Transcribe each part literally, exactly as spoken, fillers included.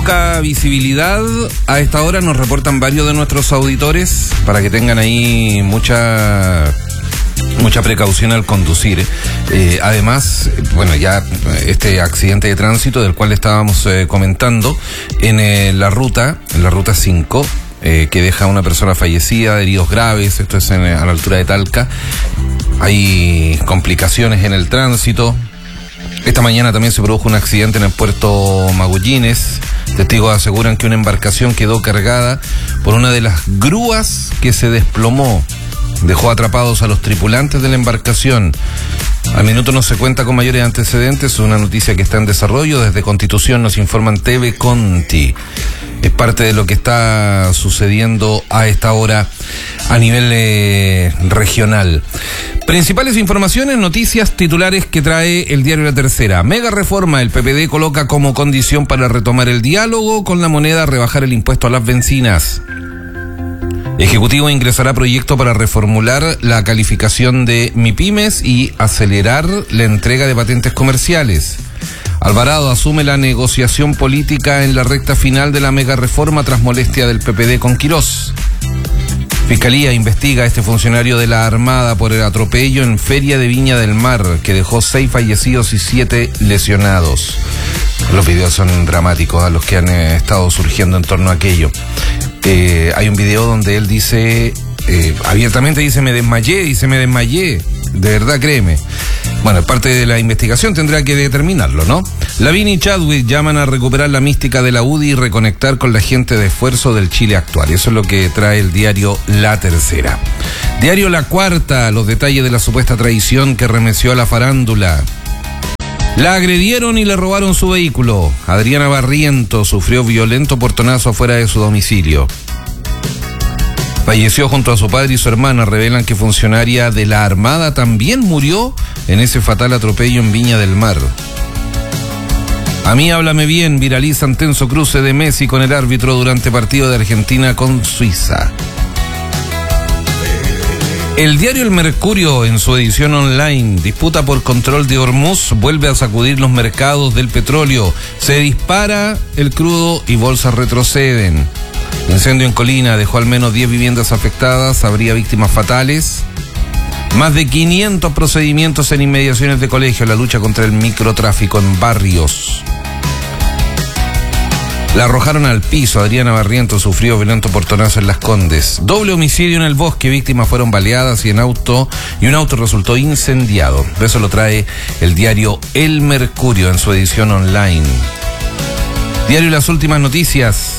Poca visibilidad a esta hora, nos reportan varios de nuestros auditores, para que tengan ahí mucha mucha precaución al conducir. Eh, además, bueno, ya este accidente de tránsito del cual estábamos eh, comentando en eh, la ruta, en la ruta cinco, eh, que deja a una persona fallecida, heridos graves, esto es en, a la altura de Talca. Hay complicaciones en el tránsito. Esta mañana también se produjo un accidente en el puerto Magullines. Testigos aseguran que una embarcación quedó cargada por una de las grúas que se desplomó. Dejó atrapados a los tripulantes de la embarcación. Al minuto no se cuenta con mayores antecedentes, es una noticia que está en desarrollo. Desde Constitución nos informan T V Conti. Es parte de lo que está sucediendo a esta hora a nivel eh, regional. Principales informaciones, noticias, titulares que trae el diario La Tercera. Mega reforma, el P P D coloca como condición para retomar el diálogo con la moneda rebajar el impuesto a las bencinas. Ejecutivo ingresará proyecto para reformular la calificación de MIPYMES y acelerar la entrega de patentes comerciales. Alvarado asume la negociación política en la recta final de la mega reforma tras molestia del P P D con Quirós. Fiscalía investiga a este funcionario de la Armada por el atropello en Feria de Viña del Mar, que dejó seis fallecidos y siete lesionados. Los videos son dramáticos a los que han eh, estado surgiendo en torno a aquello. Eh, hay un video donde él dice, eh, abiertamente dice, me desmayé, dice, me desmayé. De verdad, créeme. Bueno, parte de la investigación tendrá que determinarlo, ¿no? Lavín y Chadwick llaman a recuperar la mística de la U D I y reconectar con la gente de esfuerzo del Chile actual. Eso es lo que trae el diario La Tercera. Diario La Cuarta, los detalles de la supuesta traición que remeció a la farándula. La agredieron y le robaron su vehículo. Adriana Barrientos sufrió violento portonazo afuera de su domicilio. Falleció junto a su padre y su hermana. Revelan que funcionaria de la Armada también murió en ese fatal atropello en Viña del Mar. A mí háblame bien, viralizan tenso cruce de Messi con el árbitro durante partido de Argentina con Suiza. El diario El Mercurio, en su edición online, disputa por control de Hormuz vuelve a sacudir los mercados del petróleo. Se dispara el crudo y bolsas retroceden. Incendio en Colina dejó al menos diez viviendas afectadas, habría víctimas fatales. Más de quinientos procedimientos en inmediaciones de colegio, la lucha contra el microtráfico en barrios. La arrojaron al piso, Adriana Barrientos sufrió violento portonazo en Las Condes. Doble homicidio en el bosque, víctimas fueron baleadas y en auto y un auto resultó incendiado. Eso lo trae el diario El Mercurio en su edición online. Diario Las Últimas Noticias.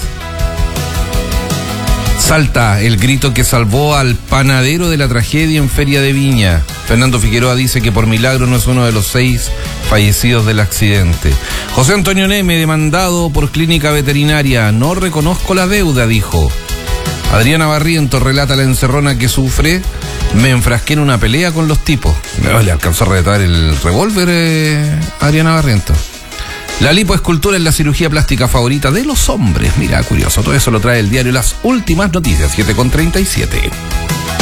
Salta el grito que salvó al panadero de la tragedia en Feria de Viña. Fernando Figueroa dice que por milagro no es uno de los seis fallecidos del accidente. José Antonio Neme, demandado por clínica veterinaria. No reconozco la deuda, dijo. Adriana Barrientos relata la encerrona que sufre. Me enfrasqué en una pelea con los tipos. Me le alcanzó a retar el revólver eh, a Adriana Barrientos. La lipoescultura es la cirugía plástica favorita de los hombres. Mira, curioso, todo eso lo trae el diario Las Últimas Noticias, siete con treinta y siete.